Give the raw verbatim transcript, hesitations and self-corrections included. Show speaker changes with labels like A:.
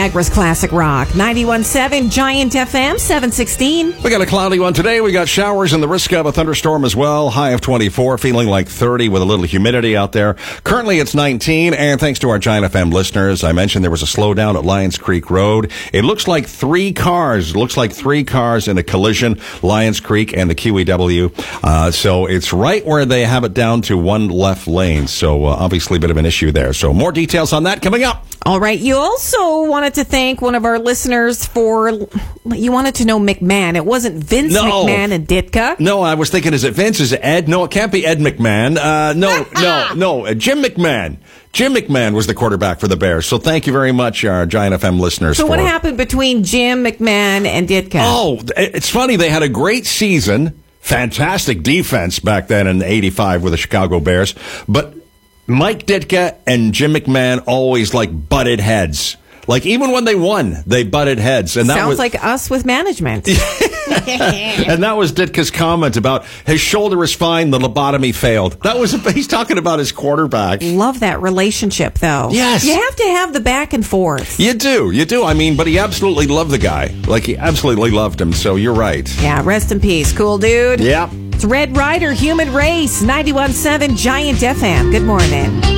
A: Niagara's Classic Rock. ninety-one point seven Giant F M, seven sixteen.
B: We got a cloudy one today. We got showers and the risk of a thunderstorm as well. High of twenty-four, feeling like thirty with a little humidity out there. Currently it's nineteen, and thanks to our Giant F M listeners, I mentioned there was a slowdown at Lions Creek Road. It looks like three cars. It looks like three cars in a collision, Lions Creek and the Q E W. Uh, so it's right where they have it down to one left lane. So uh, obviously a bit of an issue there. So more details on that coming up.
A: All right. You also wanted to thank one of our listeners for, you wanted to know McMahon. It wasn't Vince
B: No.
A: McMahon and Ditka.
B: No, I was thinking, is it Vince? Is it Ed? No, it can't be Ed McMahon. Uh, no, no, no. Uh, Jim McMahon. Jim McMahon was the quarterback for the Bears. So thank you very much, our Giant F M listeners.
A: So
B: for...
A: what happened between Jim McMahon and Ditka?
B: Oh, it's funny. They had a great season. Fantastic defense back then in eighty-five with the Chicago Bears. But Mike Ditka and Jim McMahon always like butted heads. Like even when they won, they butted heads. And that
A: Sounds
B: was,
A: like us with management.
B: and that was Ditka's comment about his shoulder is fine, the lobotomy failed. That was he's talking about his quarterback.
A: Love that relationship, though.
B: Yes.
A: You have to have the back and forth.
B: You do, you do. I mean, but he absolutely loved the guy. Like he absolutely loved him. So you're right.
A: Yeah, rest in peace. Cool dude.
B: Yeah.
A: It's Red Ryder Human Race, ninety-one point seven Giant F M. Good morning.